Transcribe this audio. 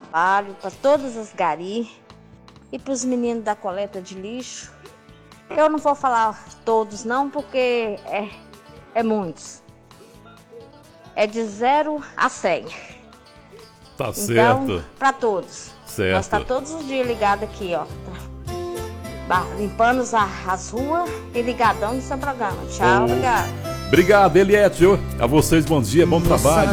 trabalho, para todas as gari e para os meninos da coleta de lixo. Eu não vou falar todos não, porque é muitos. É de 0 a 100. Tá Então, certo. para todos. Certo. Nós tá todos os dias ligados aqui, ó. Limpando as ruas e ligadão no seu programa. Tchau, obrigado. Obrigado, Eliette. A vocês, bom dia, bom trabalho.